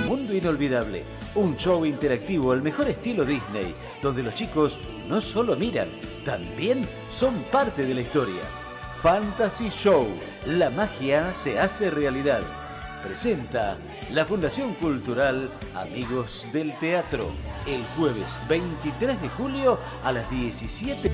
Mundo Inolvidable, un show interactivo al mejor estilo Disney, donde los chicos no solo miran, también son parte de la historia. Fantasy Show, la magia se hace realidad. Presenta la Fundación Cultural Amigos del Teatro, el jueves 23 de julio a las 17.